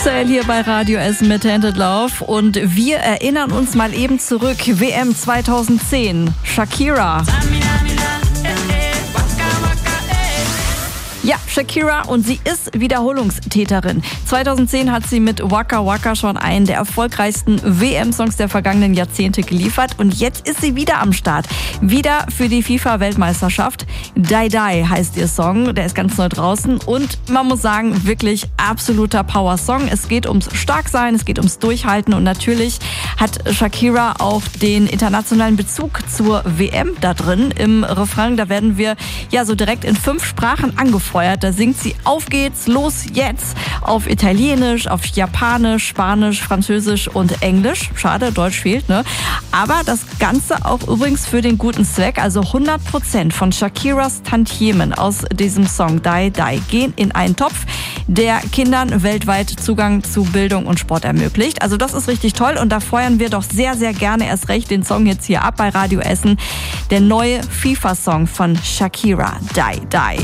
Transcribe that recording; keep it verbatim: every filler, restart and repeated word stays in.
Hier bei Radio Essen mit Tainted Love und wir erinnern uns mal eben zurück. W M zweitausendzehn, Shakira. Ja, Shakira, und sie ist Wiederholungstäterin. zweitausendzehn hat sie mit Waka Waka schon einen der erfolgreichsten W M-Songs der vergangenen Jahrzehnte geliefert und jetzt ist sie wieder am Start. Wieder für die FIFA-Weltmeisterschaft. Die Die heißt ihr Song, der ist ganz neu draußen und man muss sagen, wirklich absoluter Power-Song. Es geht ums Starksein, es geht ums Durchhalten und natürlich hat Shakira auch den internationalen Bezug zur W M da drin. Im Refrain, da werden wir ja so direkt in fünf Sprachen angefeuert. Da singt sie "Auf geht's, los jetzt" auf Italienisch, auf Japanisch, Spanisch, Französisch und Englisch. Schade, Deutsch fehlt, ne? Aber das Ganze auch übrigens für den guten Zweck. Also hundert Prozent von Shakiras Tantiemen aus diesem Song Die Die gehen in einen Topf, der Kindern weltweit Zugang zu Bildung und Sport ermöglicht. Also das ist richtig toll und da feuern wir doch sehr, sehr gerne erst recht den Song jetzt hier ab bei Radio Essen. Der neue FIFA-Song von Shakira, Die Die.